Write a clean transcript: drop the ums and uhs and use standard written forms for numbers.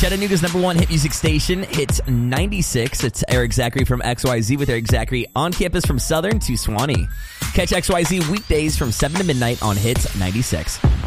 Chattanooga's #1 hit music station, Hits 96. It's Eric Zachary from XYZ with Eric Zachary on campus from Southern to Swanee. Catch XYZ weekdays from 7 to midnight on Hits 96.